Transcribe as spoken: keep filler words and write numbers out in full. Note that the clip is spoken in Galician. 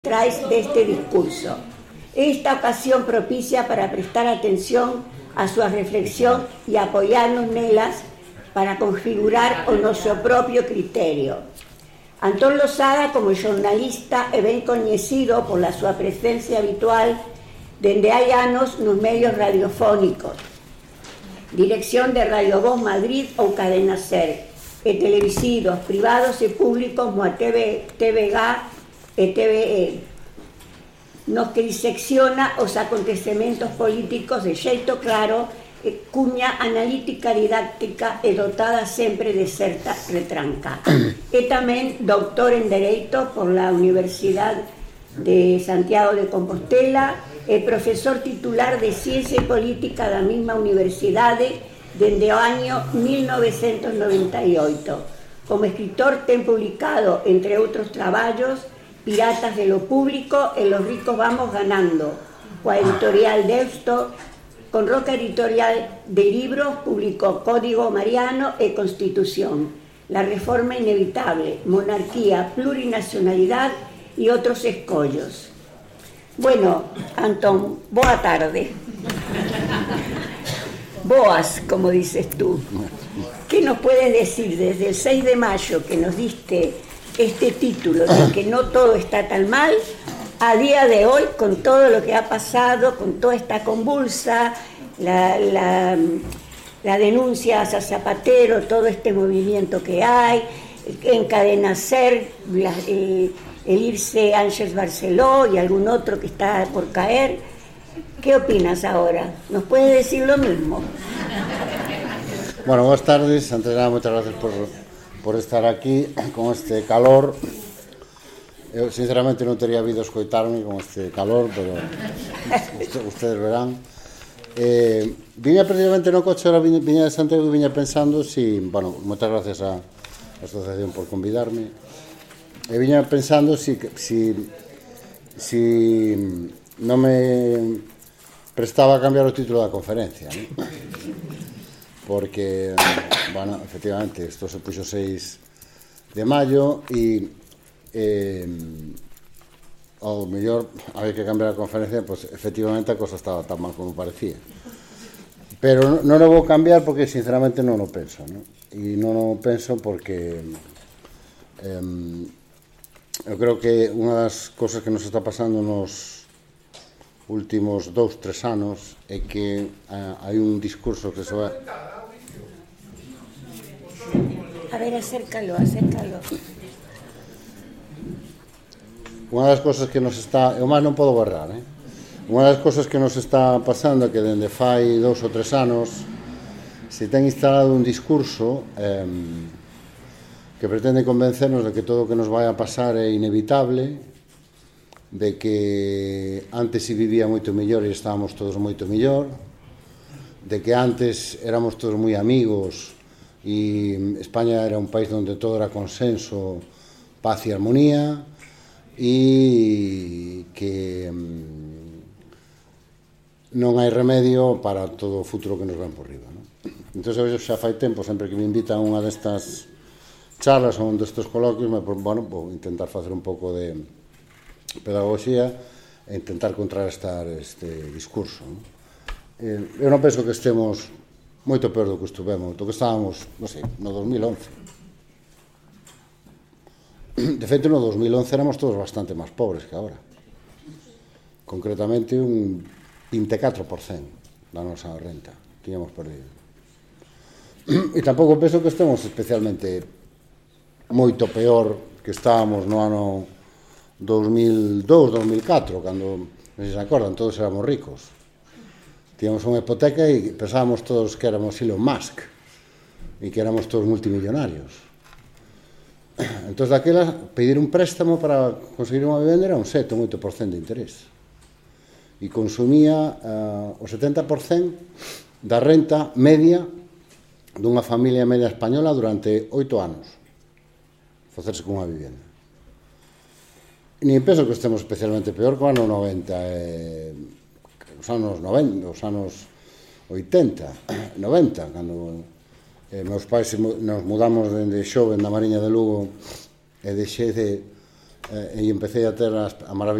traes deste discurso. Esta ocasión propicia para prestar atención a súa reflexión e apoiarnos nelas para configurar o noso propio criterio. Antón Losada, como xornalista, é ben coñecido pola súa presencia habitual dende hai anos nos medios radiofónicos, dirección de Radio Voz Madrid ou Cadena Ser, e televisivos, privados e públicos como a T V, T V G A e T V E, nos que disecciona os acontecementos políticos de xeito claro, e cuña analítica didáctica e dotada sempre de certa retranca. É tamén doutor en Dereito por la Universidade de Santiago de Compostela e profesor titular de Ciencia e Política da mesma universidade dende o año mil novecentos noventa e oito. Como escritor ten publicado, entre outros traballos, Piratas de lo Público e Los ricos vamos ganando, coa editorial Deusto. Con Roca Editorial de Libros publicou Código Mariano e Constitución, La Reforma Inevitable, Monarquía, Plurinacionalidad e outros escollos. Bueno, Antón, boa tarde. Boas, como dices tú. ¿Qué nos puedes decir desde el seis de mayo que nos diste este título de que no todo está tan mal, a día de hoy, con todo lo que ha pasado, con toda esta convulsa, la, la, la denuncia hacia Zapatero, todo este movimiento que hay, en Cadena Ser, la, el, el irse Ángels Barceló y algún otro que está por caer? ¿Qué opinas ahora? ¿Nos puedes decir lo mismo? Bueno, buenas tardes. Antes de nada, muchas gracias por, por estar aquí con este calor. Eu, sinceramente, non teria habido escoitarme con este calor, pero ustedes verán. Eh, viña precisamente no coche, ahora viña, viña de Santiago e viña pensando si, bueno, moitas gracias á asociación por convidarme, e viña pensando si, si, si non me prestaba a cambiar o título da conferencia, ¿no? Porque, bueno, efectivamente, isto se puxo seis de maio e Eh, ao mellor había que cambiar a conferencia, pues efectivamente a cosa estaba tan mal como parecía, pero non o vou cambiar porque sinceramente non o penso, ¿no? E non o penso porque eh, eu creo que unha das cosas que nos está pasando nos últimos dous, tres anos é que eh, hai un discurso que se va a ver, acércalo, acércalo. Unha das cosas que nos está... Eu máis non podo borrar, eh? Unha das cosas que nos está pasando é que dende fai dous ou tres anos se ten instalado un discurso eh, que pretende convencernos de que todo o que nos vai a pasar é inevitable, de que antes se vivía moito mellor e estábamos todos moito mellor, de que antes éramos todos moi amigos e España era un país onde todo era consenso, paz e armonía, e que mm, non hai remedio para todo o futuro que nos ven por riba, ¿no? Entón, eu xa fai tempo, sempre que me invitan a unha destas charlas ou un destes coloquios, me, bueno, vou intentar facer un pouco de pedagogía e intentar contrarrestar este discurso, ¿no? Eu non penso que estemos moito peor do que estuvemos, do que estábamos, non sei, no dos mil once. De feito, no dos mil once éramos todos bastante máis pobres que agora. Concretamente, un vinte e catro por cento da nosa renta tiñamos perdido. E tampouco penso que estemos especialmente moito peor que estábamos no ano dos mil dous, dos mil catro, cando, non se acordan, todos éramos ricos. Tíamos unha hipoteca e pensábamos todos que éramos Elon Musk e que éramos todos multimillonarios. Entón, daquela, pedir un préstamo para conseguir unha vivenda era un sete ou oito por cento de interés. E consumía uh, o setenta por cento da renta media dunha familia media española durante oito anos. Facerse con unha vivenda. E nin penso que estemos especialmente peor que o ano noventa, eh, os anos noventa, os anos oitenta, noventa, cando... Eh, meus pais nos mudamos dende xoven da Mariña de Lugo e deixei de eh, e empecé a ter as, a